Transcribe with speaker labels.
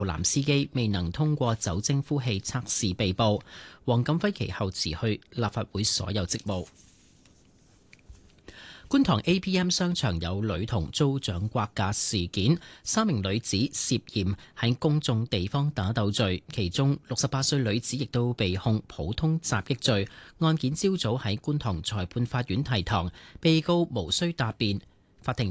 Speaker 1: 男司機未能通過酒精呼氣測試被捕。黃錦輝其後辭去立法會所有職務。觀塘 APM 商場有女童遭掌摑架事件，3名女子涉嫌喺公眾地方打鬥罪，其中68歲女子亦都被控普通襲擊罪。案件朝早喺觀塘裁判法院提堂，被告無需答辯。法庭